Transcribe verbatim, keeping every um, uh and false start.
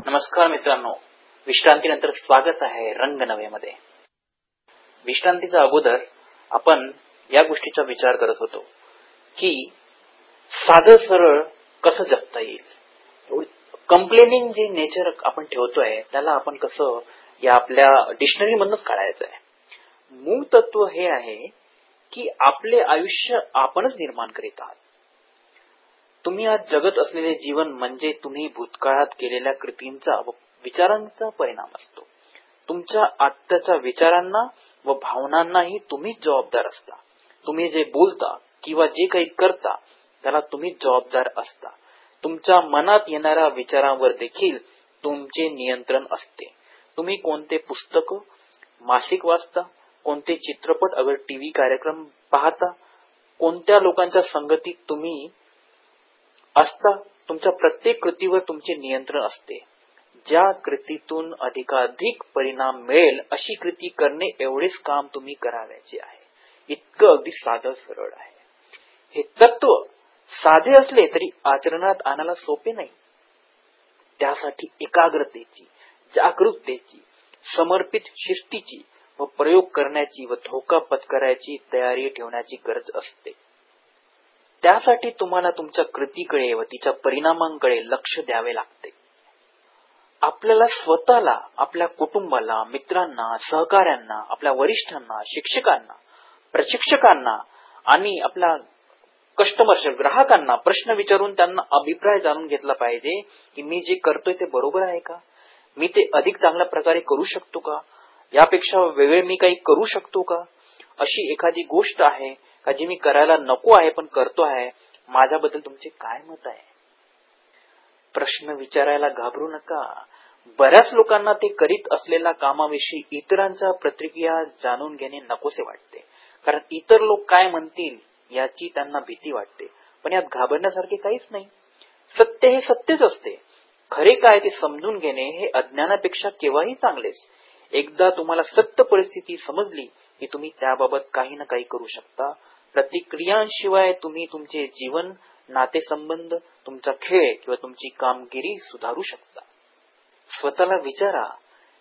नमस्कार मित्रांनो, विश्रांतीनंतर स्वागत आहे रंग नव्यामध्ये. विश्रांतीच्या अगोदर आपण या गोष्टीचा विचार करत होतो की साधं सरळ कसं जगता येईल. कंप्लेनिंग जे नेचर आपण ठेवतोय त्याला आपण कसं या आपल्या डिक्शनरी मधूनच काढायचं आहे. मूळ तत्व हे आहे की आपले आयुष्य आपणच निर्माण करीत आहात. तुम्ही आज जगत असलेले जीवन म्हणजे तुम्ही भूतकाळात केलेल्या कृतींचा व विचारांचा परिणाम असतो. तुमच्या आत्ताच्या विचारांना व भावनांनाही तुम्हीच जबाबदार असता. तुम्ही जे बोलता किंवा जे काही करता त्याला तुम्हीच जबाबदार असता. तुमच्या मनात येणाऱ्या विचारांवर देखील तुमचे नियंत्रण असते. तुम्ही कोणते पुस्तक, मासिक वाचता, कोणते चित्रपट अगर टीव्ही कार्यक्रम पाहता, कोणत्या लोकांच्या संगतीत तुम्ही असता, तुमच्या प्रत्येक कृतीवर तुमचे नियंत्रण असते. ज्या कृतीतून अधिकाधिक परिणाम मिळेल अशी कृती करणे एवढेच काम तुम्ही करावयाचे आहे. इतकं अगदी साधं सरळ आहे. हे तत्व साधे असले तरी आचरणात आणायला सोपे नाही. त्यासाठी एकाग्रतेची, जागरूकतेची, समर्पित शिस्तीची व प्रयोग करण्याची व धोका पत्करायची तयारी ठेवण्याची गरज असते. त्यासाठी तुम्हाला तुमच्या कृतीकडे व तिच्या परिणामांकडे लक्ष द्यावे लागते. आपल्याला स्वतःला, आपल्या कुटुंबाला, मित्रांना, सहकाऱ्यांना, आपल्या वरिष्ठांना, शिक्षकांना, प्रशिक्षकांना आणि आपल्या कस्टमर्स, ग्राहकांना प्रश्न विचारून त्यांना अभिप्राय जाणून घेतला पाहिजे की मी जे करतोय ते बरोबर आहे का, मी ते अधिक चांगल्या प्रकारे करू शकतो का, यापेक्षा वेगळे मी काही करू शकतो का, अशी एखादी गोष्ट आहे का जी मी करायला नको आहे पण करतो आहे, माझ्याबद्दल तुमचे काय मत आहे. प्रश्न विचारायला घाबरू नका. बऱ्याच लोकांना ते करीत असलेल्या कामाविषयी इतरांच्या प्रतिक्रिया जाणून घेणे नकोसे वाटते, कारण इतर लोक काय म्हणतील याची त्यांना भीती वाटते. पण यात घाबरण्यासारखे काहीच नाही. सत्य हे सत्यच असते. खरे काय ते समजून घेणे हे अज्ञानापेक्षा केव्हाही चांगलेच. एकदा तुम्हाला सत्य परिस्थिती समजली की तुम्ही त्याबाबत काही ना काही करू शकता. प्रतिक्रियांशिवाय तुम्ही तुमचे जीवन, नातेसंबंध, तुमचा खेळ किंवा तुमची कामगिरी सुधारू शकता. स्वतःला विचारा